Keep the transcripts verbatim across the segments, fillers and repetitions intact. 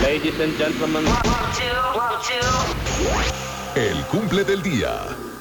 Ladies and gentlemen. El cumple del día.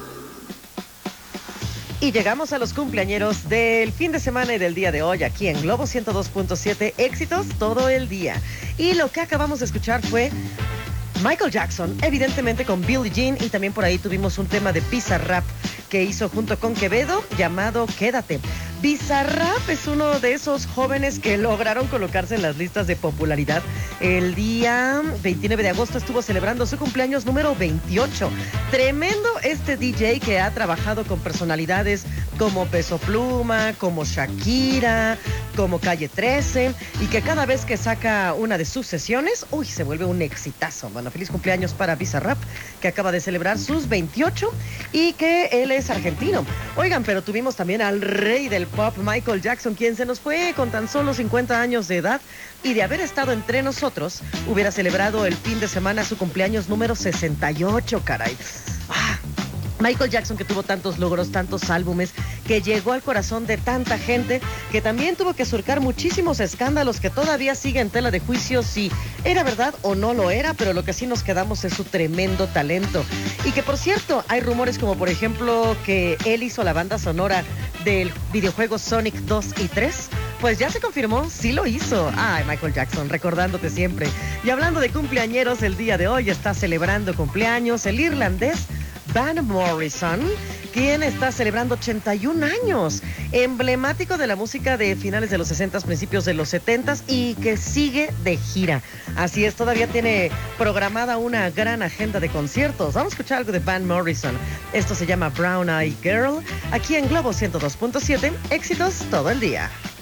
Y llegamos a los cumpleañeros del fin de semana y del día de hoy aquí en Globo ciento dos punto siete, éxitos todo el día. Y lo que acabamos de escuchar fue Michael Jackson, evidentemente con Billie Jean, y también por ahí tuvimos un tema de Bizarrap que hizo junto con Quevedo llamado Quédate. Bizarrap es uno de esos jóvenes que lograron colocarse en las listas de popularidad. El día veintinueve de agosto estuvo celebrando su cumpleaños número veintiocho. Tremendo este D J que ha trabajado con personalidades como Peso Pluma, como Shakira, como Calle trece, y que cada vez que saca una de sus sesiones, uy, se vuelve un exitazo. Bueno, feliz cumpleaños para Bizarrap, que acaba de celebrar sus veintiocho y que él es argentino. Oigan, pero tuvimos también al rey del pop, Michael Jackson, quien se nos fue con tan solo cincuenta años de edad, y de haber estado entre nosotros, hubiera celebrado el fin de semana su cumpleaños número sesenta y ocho, caray. Ah, Michael Jackson, que tuvo tantos logros, tantos álbumes, que llegó al corazón de tanta gente, que también tuvo que surcar muchísimos escándalos que todavía siguen en tela de juicio si era verdad o no lo era, pero lo que sí nos quedamos es su tremendo talento. Y que, por cierto, hay rumores como, por ejemplo, que él hizo la banda sonora del videojuego Sonic dos y tres. Pues ya se confirmó, sí lo hizo. Ay, Michael Jackson, recordándote siempre. Y hablando de cumpleañeros, el día de hoy está celebrando cumpleaños el irlandés Van Morrison, quien está celebrando ochenta y un años, emblemático de la música de finales de los sesenta, principios de los setenta, y que sigue de gira. Así es, todavía tiene programada una gran agenda de conciertos. Vamos a escuchar algo de Van Morrison. Esto se llama Brown Eyed Girl, aquí en Globo ciento dos punto siete, éxitos todo el día.